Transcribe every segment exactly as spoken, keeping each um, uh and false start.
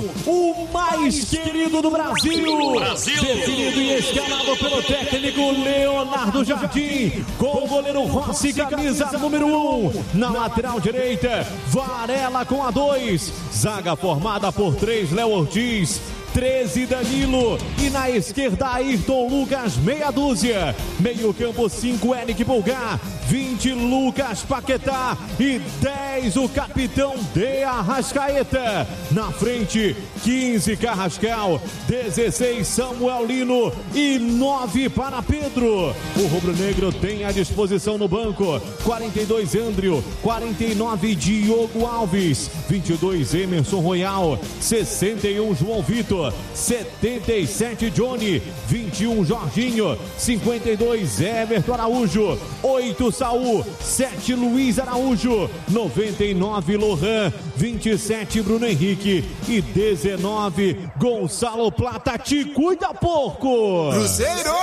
o mais querido do Brasil. Brasil. Definido e escalado pelo técnico Leonardo Jardim, com o goleiro Rossi, camisa número um. Na lateral direita, Varela com a dois. Zaga formada por três, Léo Ortiz, treze, Danilo, e na esquerda Ayrton Lucas, meia dúzia. Meio campo, cinco, Eric Pulgar, vinte, Lucas Paquetá e dez, o capitão de Arrascaeta. Na frente, quinze, Carrascal, dezesseis, Samuel Lino e nove para Pedro. O rubro-negro tem à disposição no banco quarenta e dois, Andrio, quarenta e nove, Diogo Alves, vinte e dois, Emerson Royal, sessenta e um, João Vitor, setenta e sete, Johnny, vinte e um, Jorginho, cinquenta e dois, Everton Araújo, oito, Saul, sete, Luiz Araújo, noventa e nove, Lohan, vinte e sete, Bruno Henrique e dezenove, Gonçalo Plata. Te cuida, porco! Cruzeiro!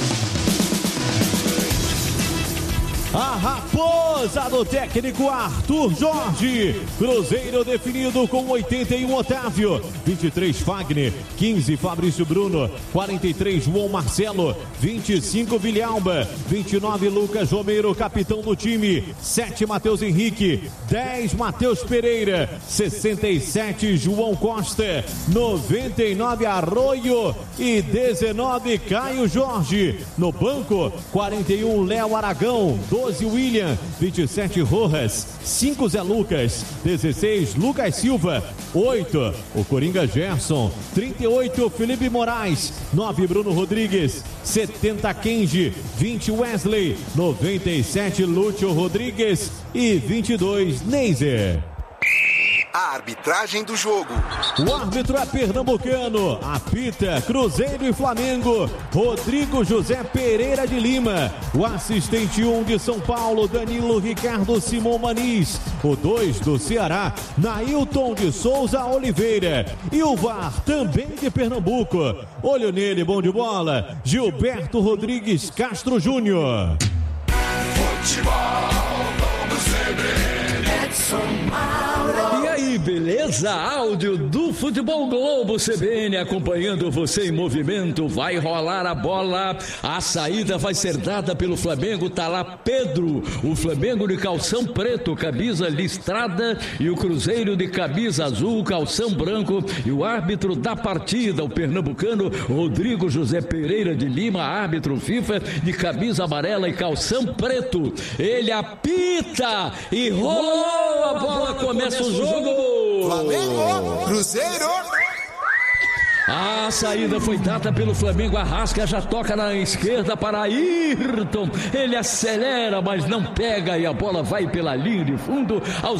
A raposa do técnico Arthur Jorge. Cruzeiro definido com oitenta e um, Otávio, vinte e três, Fagner, quinze, Fabrício Bruno, quarenta e três, João Marcelo, vinte e cinco, Vilhalba, vinte e nove, Lucas Romero, capitão do time, sete, Matheus Henrique, dez, Matheus Pereira, sessenta e sete, João Costa, noventa e nove, Arroio e dezenove, Caio Jorge. No banco, quarenta e um, Léo Aragão, doze, William, vinte e sete, Rojas, cinco, Zé Lucas, dezesseis, Lucas Silva, oito, o Coringa Gerson, trinta e oito, Felipe Moraes, nove, Bruno Rodrigues, setenta, Kenji, vinte, Wesley, noventa e sete, Lúcio Rodrigues e vinte e dois, Neiser. A arbitragem do jogo. O árbitro é pernambucano, apita Cruzeiro e Flamengo, Rodrigo José Pereira de Lima. O assistente um de São Paulo, Danilo Ricardo Simão Maniz. O dois do Ceará, Nailton de Souza Oliveira. E o V A R também de Pernambuco. Olho nele, bom de bola, Gilberto Rodrigues Castro Júnior. Futebol, vamos sempre, Edson Mauro. E aí, beleza? Áudio do Futebol Globo C B N acompanhando você em movimento. Vai rolar a bola, a saída vai ser dada pelo Flamengo. Tá lá Pedro, o Flamengo de calção preto, camisa listrada, e o Cruzeiro de camisa azul, calção branco. E o árbitro da partida, o pernambucano Rodrigo José Pereira de Lima, árbitro FIFA de camisa amarela e calção preto. Ele apita e rolou a bola, começa o jogo. Flamengo, Cruzeiro. A saída foi dada pelo Flamengo. Arrasca, já toca na esquerda para Ayrton. Ele acelera, mas não pega, e a bola vai pela linha de fundo aos